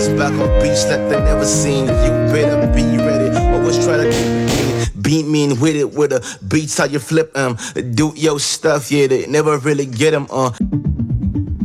niggas back on beats that they never seen. You better be ready. Always try to beat mean with it with a beats how you flip 'em. Do your stuff, yeah, they never really get 'em.